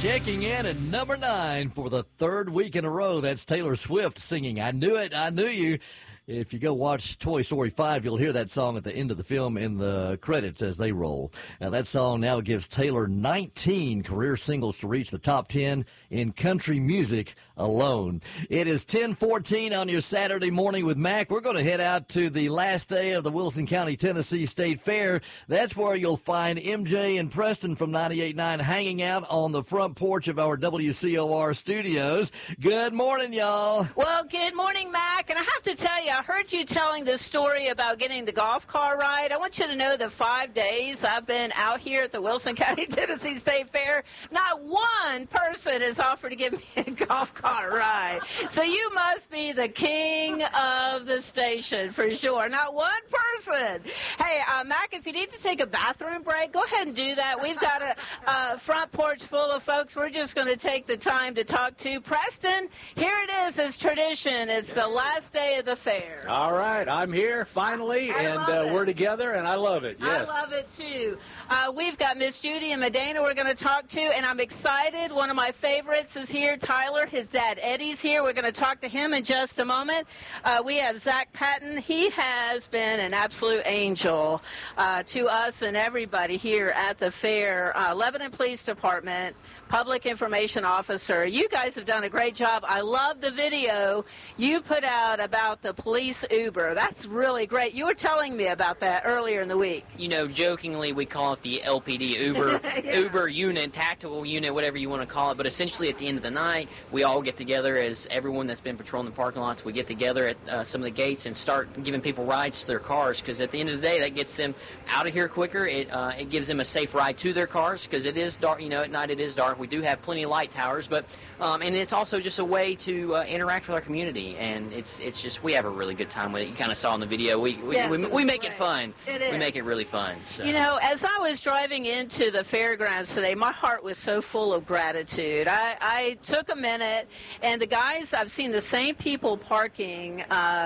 Checking in at number 9 for the third week in a row. That's Taylor Swift singing I Knew It, I Knew You. If you go watch Toy Story 5, you'll hear that song at the end of the film in the credits as they roll. Now, that song now gives Taylor 19 career singles to reach the top 10 in country music alone. It is 10:14 on your Saturday morning with Mac. We're going to head out to the last day of the Wilson County, Tennessee State Fair. That's where you'll find MJ and Preston from 98.9 hanging out on the front porch of our WCOR studios. Good morning, y'all. Well, good morning, Mac. And I have to tell you, I heard you telling this story about getting the golf car ride. I want you to know that 5 days I've been out here at the Wilson County, Tennessee State Fair. Not one person has offered to give me a golf car ride. So you must be the king of the station for sure. Not one person. Hey, Mac, if you need to take a bathroom break, go ahead and do that. We've got a front porch full of folks. We're just going to take the time to talk to Preston. Here it is, as tradition. It's the last day of the fair. All right, I'm here finally, and we're together, and I love it. Yes, I love it too. We've got Miss Judy and Medina we're going to talk to, and I'm excited. One of my favorites is here, Tyler. His dad, Eddie's here. We're going to talk to him in just a moment. We have Zach Patton. He has been an absolute angel to us and everybody here at the fair. Lebanon Police Department, Public Information Officer. You guys have done a great job. I love the video you put out about the police Uber. That's really great. You were telling me about that earlier in the week. You know, jokingly, we call it the LPD Uber, Yeah. Uber unit, tactical unit, whatever you want to call it. But essentially, at the end of the night, we all get together as everyone that's been patrolling the parking lots. We get together at some of the gates and start giving people rides to their cars, because at the end of the day, that gets them out of here quicker. It gives them a safe ride to their cars, because it is dark. You know, at night it is dark. We do have plenty of light towers, but and it's also just a way to interact with our community, and it's just, we have a really good time with it. You kind of saw in the video. We make it fun. We make it really fun. So. You know, as I was driving into the fairgrounds today, my heart was so full of gratitude. I took a minute, and the guys, I've seen the same people parking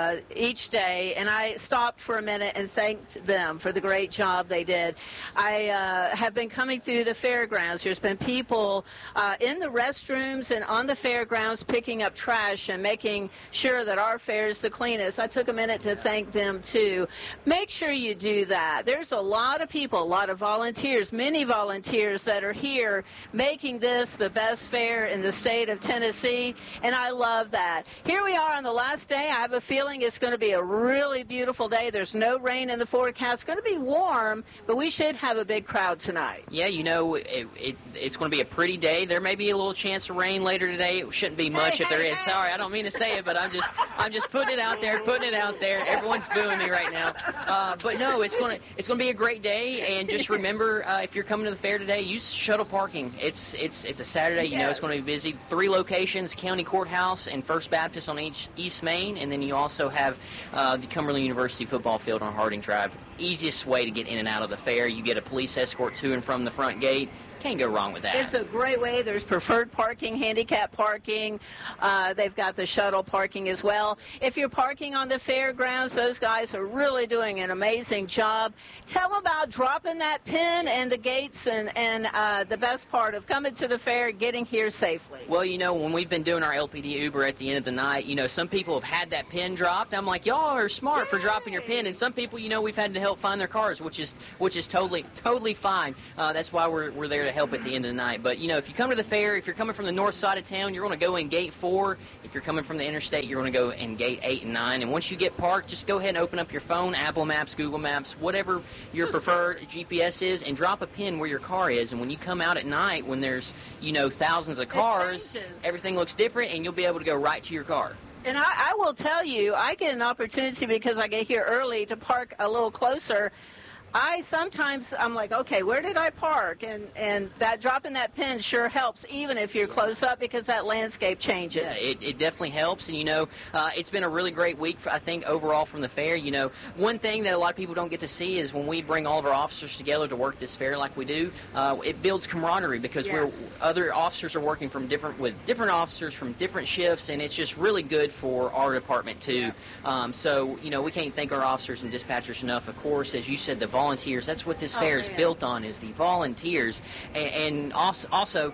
each day, and I stopped for a minute and thanked them for the great job they did. I have been coming through the fairgrounds. There's been people in the restrooms and on the fairgrounds picking up trash and making sure that our fair is the cleanest. I took a minute to thank them, too. Make sure you do that. There's a lot of people, a lot of volunteers, many volunteers that are here making this the best fair in the state of Tennessee, and I love that. Here we are on the last day. I have a feeling it's going to be a really beautiful day. There's no rain in the forecast. It's going to be warm, but we should have a big crowd tonight. Yeah, you know, it's going to be a pretty day. There may be a little chance of rain later today. It shouldn't be much if there is. Sorry, I don't mean to say it, but I'm just putting it out there, Everyone's booing me right now. But no, it's going to be a great day, and just remember, if you're coming to the fair today, use shuttle parking. It's a Saturday, you know, it's going to be busy. 3 locations, County Courthouse and First Baptist on East Main, and then you also have the Cumberland University football field on Harding Drive. Easiest way to get in and out of the fair. You get a police escort to and from the front gate. Can't go wrong with that. It's a great way. There's preferred parking, handicap parking. They've got the shuttle parking as well. If you're parking on the fairgrounds, those guys are really doing an amazing job. Tell them about dropping that pin and the gates and the best part of coming to the fair, getting here safely. Well, you know, when we've been doing our LPD Uber at the end of the night, you know, some people have had that pin dropped. I'm like, y'all are smart for dropping your pin. And some people, you know, we've had to help find their cars, which is totally fine. That's why we're there to help at the end of the night. But, you know, if you come to the fair, if you're coming from the north side of town, you're going to go in gate 4. If you're coming from the interstate, you're going to go in gate 8 and 9. And once you get parked, just go ahead and open up your phone, Apple Maps, Google Maps, whatever your preferred GPS is, and drop a pin where your car is. And when you come out at night, when there's, you know, thousands of cars, everything looks different, and you'll be able to go right to your car. And I will tell you, I get an opportunity because I get here early to park a little closer. I'm like, okay, where did I park? And that dropping that pin sure helps, even if you're close up, because that landscape changes. Yeah, it definitely helps. And, you know, it's been a really great week, I think, overall from the fair. You know, one thing that a lot of people don't get to see is when we bring all of our officers together to work this fair like we do, it builds camaraderie, because other officers are working with different officers from different shifts, and it's just really good for our department, too. So, you know, we can't thank our officers and dispatchers enough. Of course, as you said, the volunteers. That's what this fair is built on, is the volunteers. And also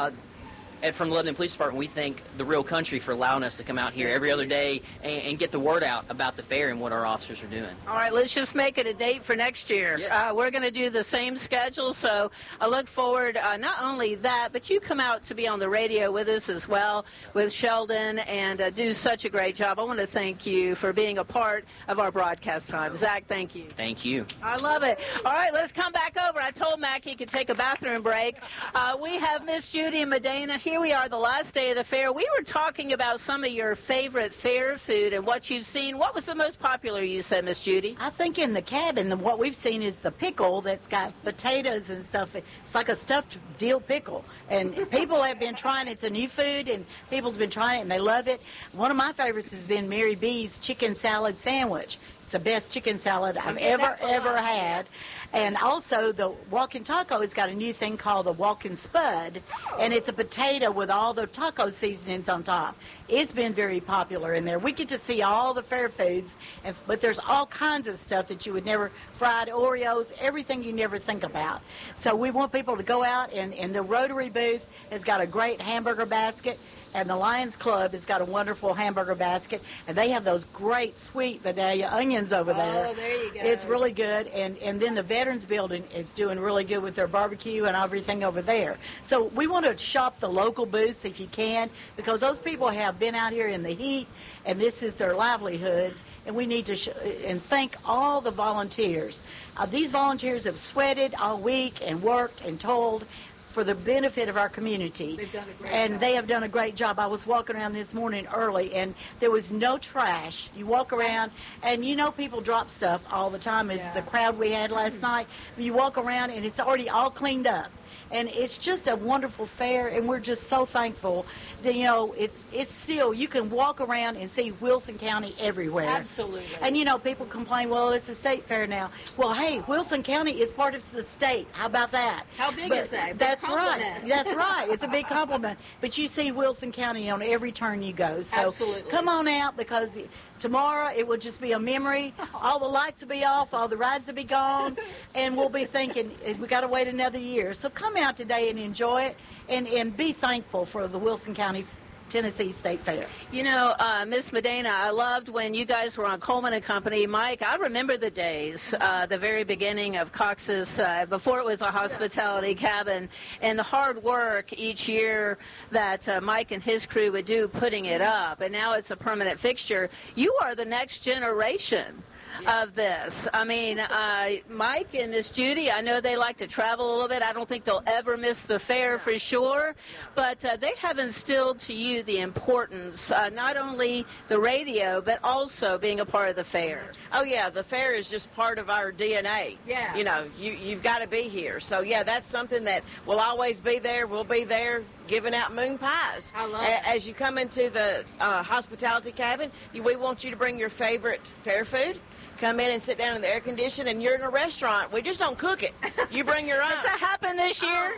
and from the Lebanon Police Department, we thank the Real Country for allowing us to come out here every other day and get the word out about the fair and what our officers are doing. All right, let's just make it a date for next year. Yes. We're going to do the same schedule, so I look forward, not only that, but you come out to be on the radio with us as well, with Sheldon, and do such a great job. I want to thank you for being a part of our broadcast time. Zach, thank you. Thank you. I love it. All right, let's come back over. I told Mac he could take a bathroom break. We have Miss Judy and Medina. Here we are, the last day of the fair. We were talking about some of your favorite fair food and what you've seen. What was the most popular, you said, Miss Judy? I think in the cabin, what we've seen is the pickle that's got potatoes and stuff. It's like a stuffed dill pickle. And people have been trying it. It's a new food, and people's been trying it, and they love it. One of my favorites has been Mary B's chicken salad sandwich. It's the best chicken salad I've ever had. And also, the Walking Taco has got a new thing called the Walking Spud, and it's a potato with all the taco seasonings on top. It's been very popular in there. We get to see all the fair foods, but there's all kinds of stuff that you would never, fried Oreos, everything you never think about. So we want people to go out, and the Rotary booth has got a great hamburger basket. And the Lions Club has got a wonderful hamburger basket, and they have those great sweet Vidalia onions over there. Oh, there you go. It's really good, and then the Veterans Building is doing really good with their barbecue and everything over there. So we want to shop the local booths if you can, because those people have been out here in the heat, and this is their livelihood, and we need to and thank all the volunteers. These volunteers have sweated all week and worked and toiled for the benefit of our community. They've done a great job. They have done a great job. I was walking around this morning early, and there was no trash. You walk around, and you know people drop stuff all the time, as the crowd we had last night. You walk around, and it's already all cleaned up. And it's just a wonderful fair, and we're just so thankful that, you know, it's still, you can walk around and see Wilson County everywhere. Absolutely. And, you know, people complain, well, it's a state fair now. Well, hey, Wilson County is part of the state. How about that? How big is that? Big That's compliment. right. That's right. It's a big compliment. But you see Wilson County on every turn you go. So Absolutely. Come on out, because tomorrow it will just be a memory. All the lights will be off, all the rides will be gone, and we'll be thinking, we got to wait another year. So come out today and enjoy it, and be thankful for the Wilson County, Tennessee State Fair. You know, Miss Medina, I loved when you guys were on Coleman and Company. Mike, I remember the days, the very beginning of Cox's, before it was a hospitality cabin, and the hard work each year that Mike and his crew would do putting it up, and now it's a permanent fixture. You are the next generation of this. I mean, Mike and Miss Judy, I know they like to travel a little bit. I don't think they'll ever miss the fair for sure, but they have instilled to you the importance, not only the radio, but also being a part of the fair. Oh, yeah, the fair is just part of our DNA. Yeah. You know, you've got to be here. So, yeah, that's something that will always be there. We'll be there giving out moon pies. I love it. As you come into the hospitality cabin, we want you to bring your favorite fair food. Come in and sit down in the air condition, and you're in a restaurant. We just don't cook it. You bring your own. Does that happen this year?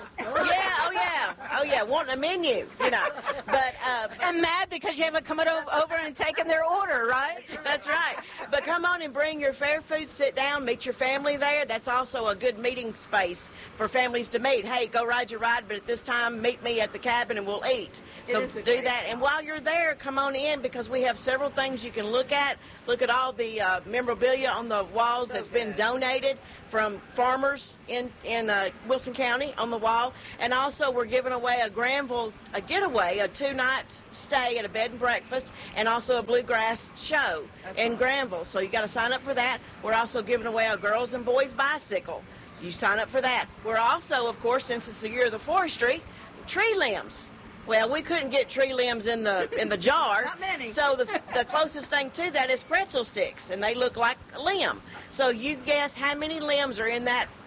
Oh yeah, wanting a menu, you know. But And mad because you haven't come over and taken their order, right? that's right. But come on and bring your fair food, sit down, meet your family there. That's also a good meeting space for families to meet. Hey, go ride your ride, but at this time, meet me at the cabin and we'll eat. So is a do great that. And while you're there, come on in, because we have several things you can look at. Look at all the memorabilia on the walls that's been donated from farmers in Wilson County on the wall. And also we're giving away a getaway, a 2-night stay at a bed and breakfast, and also a bluegrass show in Granville. So you got to sign up for that. We're also giving away a girls and boys bicycle. You sign up for that. We're also, of course, since it's the year of the forestry, tree limbs. Well, we couldn't get tree limbs in the jar. Not many. So the closest thing to that is pretzel sticks, and they look like a limb. So you guess how many limbs are in that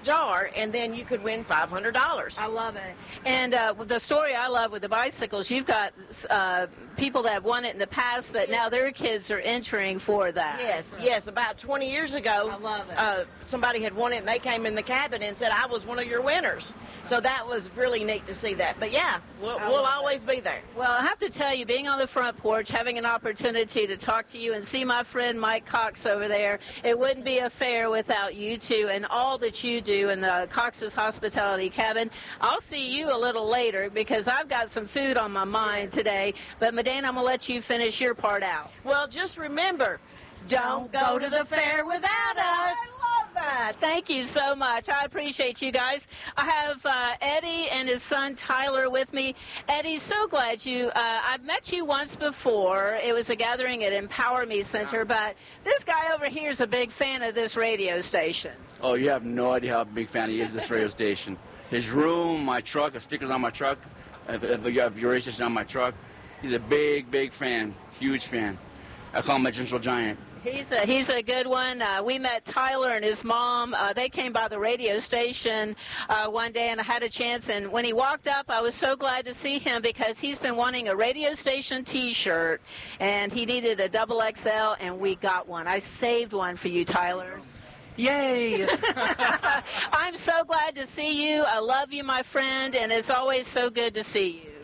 jar, and then you could win $500. I love it. And the story I love with the bicycles, you've got people that have won it in the past that now their kids are entering for that. Yes. About 20 years ago, I love it. Somebody had won it, and they came in the cabin and said, I was one of your winners. So that was really neat to see that. But, yeah, we'll always be there. Well, I have to tell you, being on the front porch, having an opportunity to talk to you and see my friend Mike Cox over there, it wouldn't be a fair without you two and all that you do in the Cox's Hospitality Cabin. I'll see you a little later because I've got some food on my mind today. But, Madane, I'm going to let you finish your part out. Well, just remember, don't go to the fair without us. Thank you so much. I appreciate you guys. I have Eddie and his son Tyler with me. Eddie, so glad I've met you once before. It was a gathering at Empower Me Center, but this guy over here is a big fan of this radio station. Oh, you have no idea how big fan he is of this radio station. His room, my truck, stickers on my truck. You have your radio station on my truck. He's a big, big fan, huge fan. I call him a gentle giant. He's a good one. We met Tyler and his mom. They came by the radio station one day, and I had a chance. And when he walked up, I was so glad to see him because he's been wanting a radio station T-shirt, and he needed a XXL, and we got one. I saved one for you, Tyler. Yay! I'm so glad to see you. I love you, my friend, and it's always so good to see you.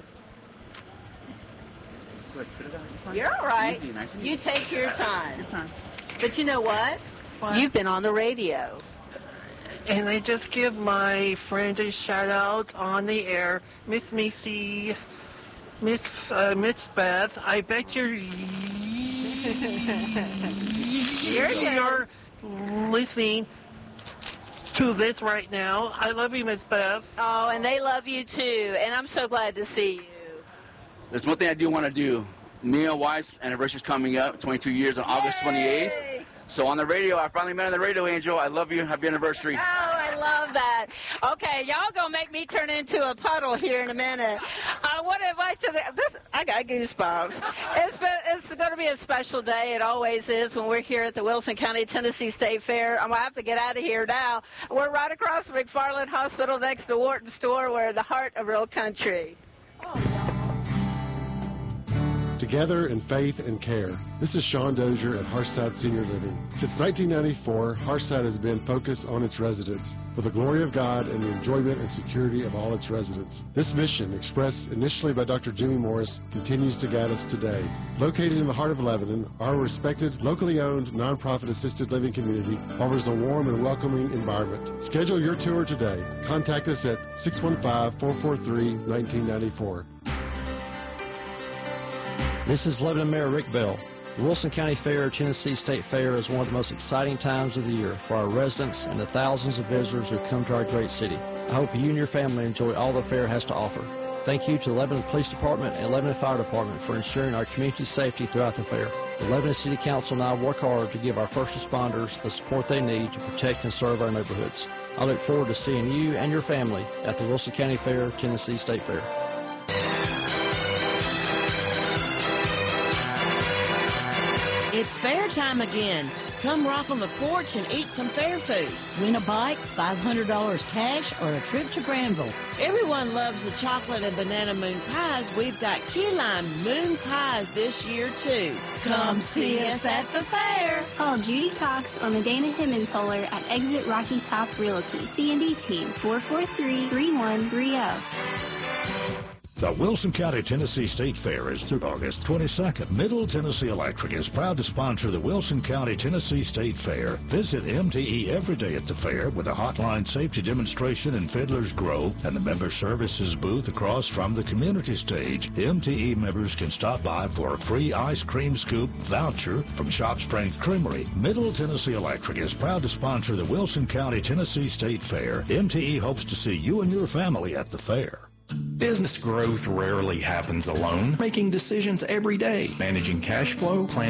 You're all right. Easy, nice and you easy. take your time. Good time. But you know what? You've been on the radio. And I just give my friend a shout out on the air, Miss Missy, Miss Beth. I bet you're listening to this right now. I love you, Miss Beth. Oh, and they love you too. And I'm so glad to see you. There's one thing I do want to do. Me and wife's anniversary is coming up, 22 years on August 28th. So on the radio, I finally met on the radio, Angel. I love you. Happy anniversary. Oh, I love that. Okay, y'all gonna make me turn into a puddle here in a minute. I want to invite you to this. I got goosebumps. It's going to be a special day. It always is when we're here at the Wilson County Tennessee State Fair. I'm gonna have to get out of here now. We're right across the McFarland Hospital next to Wharton Store. We're in the heart of real country. Together in faith and care. This is Sean Dozier at Harshside Senior Living. Since 1994, Harshside has been focused on its residents for the glory of God and the enjoyment and security of all its residents. This mission, expressed initially by Dr. Jimmy Morris, continues to guide us today. Located in the heart of Lebanon, our respected, locally owned, nonprofit assisted living community offers a warm and welcoming environment. Schedule your tour today. Contact us at 615-443-1994. This is Lebanon Mayor Rick Bell. The Wilson County Fair, Tennessee State Fair is one of the most exciting times of the year for our residents and the thousands of visitors who come to our great city. I hope you and your family enjoy all the fair has to offer. Thank you to the Lebanon Police Department and Lebanon Fire Department for ensuring our community safety throughout the fair. The Lebanon City Council and I work hard to give our first responders the support they need to protect and serve our neighborhoods. I look forward to seeing you and your family at the Wilson County Fair, Tennessee State Fair. It's fair time again. Come rock on the porch and eat some fair food. Win a bike, $500 cash, or a trip to Granville. Everyone loves the chocolate and banana moon pies. We've got key lime moon pies this year, too. Come see us at the fair. Call Judy Cox or Medina Himmentoller at Exit Rocky Top Realty, C&D Team, 443-3130. The Wilson County Tennessee State Fair is through August 22nd. Middle Tennessee Electric is proud to sponsor the Wilson County Tennessee State Fair. Visit MTE every day at the fair with a hotline safety demonstration in Fiddler's Grove and the member services booth across from the community stage. MTE members can stop by for a free ice cream scoop voucher from Shop Strength Creamery. Middle Tennessee Electric is proud to sponsor the Wilson County Tennessee State Fair. MTE hopes to see you and your family at the fair. Business growth rarely happens alone. Making decisions every day, managing cash flow, planning